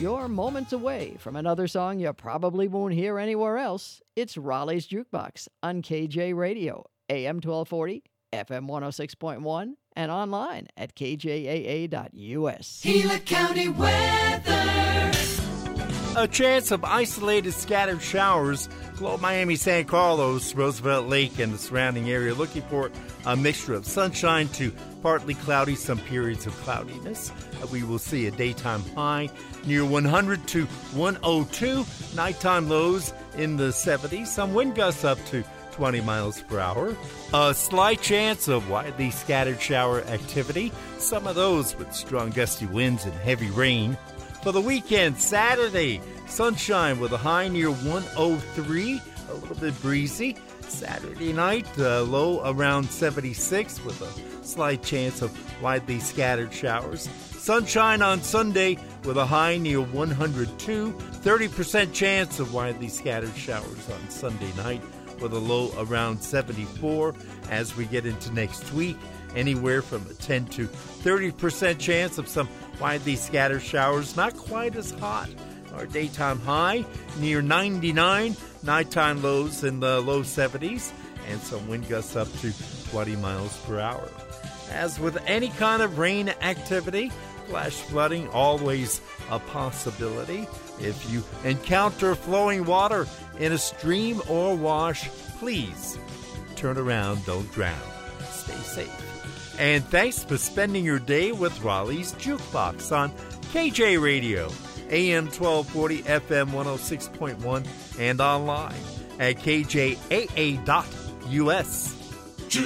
You're moments away from another song you probably won't hear anywhere else. It's Raleigh's Jukebox on KJ Radio, AM 1240, FM 106.1, and online at kjaa.us. Gila County weather. A chance of isolated scattered showers below Miami, San Carlos, Roosevelt Lake, and the surrounding area. Looking for a mixture of sunshine to partly cloudy, some periods of cloudiness. We will see a daytime high near 100 to 102. Nighttime lows in the 70s. Some wind gusts up to 20 miles per hour. A slight chance of widely scattered shower activity. Some of those with strong gusty winds and heavy rain. For the weekend, Saturday, sunshine with a high near 103, a little bit breezy. Saturday night, low around 76 with a slight chance of widely scattered showers. Sunshine on Sunday with a high near 102, 30% chance of widely scattered showers on Sunday night with a low around 74. As we get into next week, anywhere from a 10 to 30% chance of some widely scattered showers, not quite as hot. Our daytime high near 99, nighttime lows in the low 70s, and some wind gusts up to 20 miles per hour. As with any kind of rain activity, flash flooding always a possibility. If you encounter flowing water in a stream or wash, please turn around, don't drown. Stay safe. And thanks for spending your day with Raleigh's Jukebox on KJ Radio, AM 1240, FM 106.1, and online at kjaa.us.